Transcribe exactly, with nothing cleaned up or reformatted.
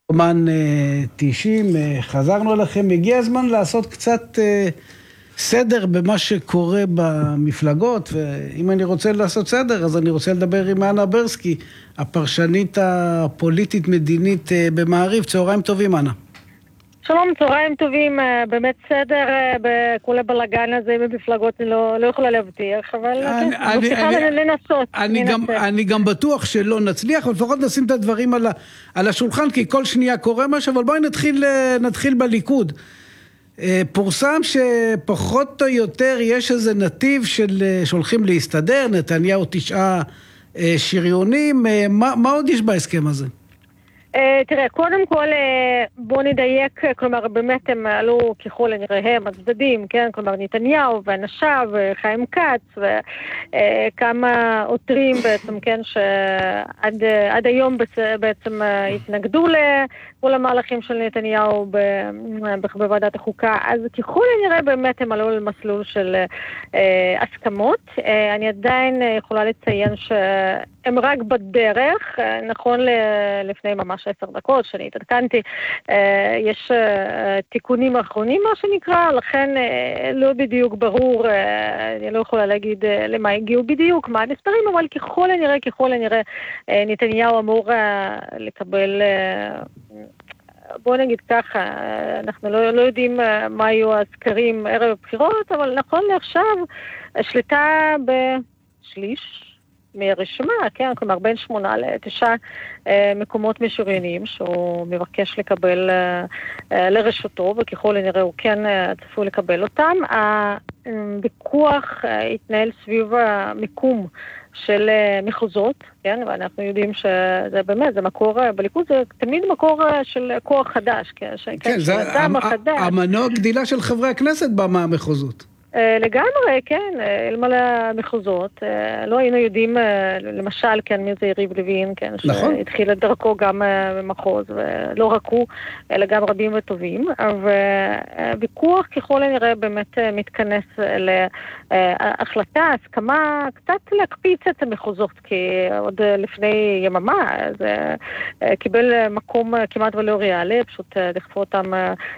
אומן תשעים, חזרנו אליכם, הגיע הזמן לעשות קצת סדר במה שקורה במפלגות, ואם אני רוצה לעשות סדר, אז אני רוצה לדבר עם אנה ברסקי, הפרשנית הפוליטית-מדינית במעריב. צהריים טובים, אנה. שלום, צהריים טובים, באמת סדר בכל הבלגן הזה במפלגות לא, לא יכולה להבטיח, אבל אני, אני, אני, לנסות. אני גם, אני גם בטוח שלא נצליח, אבל לפחות נשים את הדברים על, ה, על השולחן, כי כל שנייה קורה משהו, אבל בואי נתחיל, נתחיל בליכוד. פורסם שפחות או יותר יש איזה נתיב של שהולכים להסתדר, נתניהו תשעה שריונים, מה, מה עוד יש בהסכם הזה? Uh, תראה, קודם כל uh, בוא נדייק, כלומר באמת הם עלו ככל הנראה הם הצדדים, כן? כלומר נתניהו ואנשיו וחיים כץ וכמה uh, עותרים בעצם, כן? שעד uh, עד היום בצ- בעצם uh, התנגדו לכל המהלכים של נתניהו ב- ב- בוועדת החוקה, אז ככל הנראה באמת הם עלו למסלול של uh, הסכמות. uh, אני עדיין uh, יכולה לציין שהם רק בדרך, uh, נכון ל- לפני ממש עשר דקות שאני התעדכנתי, יש תיקונים האחרונים מה שנקרא, לכן לא בדיוק ברור, אני לא יכולה להגיד למה הגיעו בדיוק, מה המספרים, אבל ככל הנראה, ככל הנראה נתניהו אמור לקבל, בוא נגיד ככה, אנחנו לא, לא יודעים מה היו הסקרים ערב הבחירות, אבל נכון לעכשיו השליטה בשליש מרשימה, כן, כלומר בין שמונה לתשעה מקומות משוריינים שהוא מבקש לקבל לרשותו, וככל הנראה הוא כן צפוי לקבל אותם. הוויכוח התנהל סביב המיקום של מחוזות, כן, ואנחנו יודעים שזה באמת, זה מקור, בליכוד זה תמיד מקור של כוח חדש, כן, כן, זה המנוע גדילה של חברי הכנסת במחוזות. לגמרי, כן, אלמלא המחוזות, לא היינו יודעים, למשל, כן, מי זה יריב לוין, כן, נכון. שהתחיל את דרכו גם במחוז, ולא רק הוא, אלא גם רבים וטובים, והוויכוח ככל הנראה באמת מתכנס להחלטה, הסכמה, קצת להקפיץ את המחוזות, כי עוד לפני יממה, זה קיבל מקום כמעט ולא ריאלי, פשוט דחפו אותם